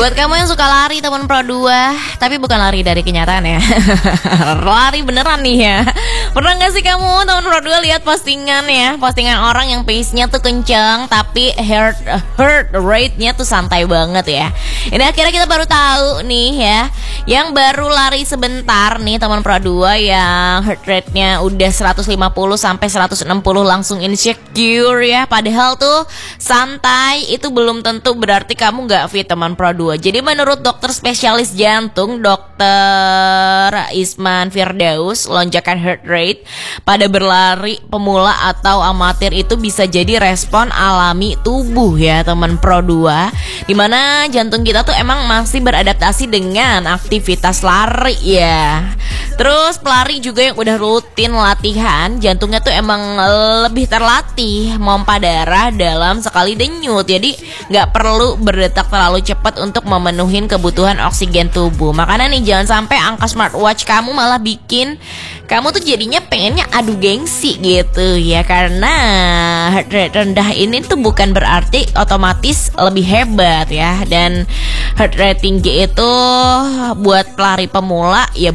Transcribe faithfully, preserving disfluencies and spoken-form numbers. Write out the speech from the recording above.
Buat kamu yang suka lari teman Pro dua, tapi bukan lari dari kenyataan ya. Lari beneran nih ya. Pernah gak sih kamu teman Pro dua lihat postingan ya, postingan orang yang pace-nya tuh kenceng tapi heart heart rate-nya tuh santai banget ya. Ini akhirnya kita baru tahu nih ya, yang baru lari sebentar nih teman Pro dua yang heart rate-nya udah seratus lima puluh sampai seratus enam puluh langsung insecure ya. Padahal tuh santai itu belum tentu berarti kamu gak fit teman Pro dua. Jadi menurut dokter spesialis jantung dokter Isman Firdaus, lonjakan heart rate pada berlari pemula atau amatir itu bisa jadi respon alami tubuh ya teman Pro dua, dimana jantung kita tuh emang masih beradaptasi dengan aktivitas lari ya. Terus pelari juga yang udah rutin latihan, jantungnya tuh emang lebih terlatih mompa darah dalam sekali denyut. Jadi gak perlu berdetak terlalu cepat untuk memenuhi kebutuhan oksigen tubuh. Makanya nih jangan sampai angka smartwatch kamu malah bikin kamu tuh jadinya pengennya adu gengsi gitu ya. Karena heart rate rendah ini tuh bukan berarti otomatis lebih hebat ya. Dan heart rate tinggi itu buat pelari pemula ya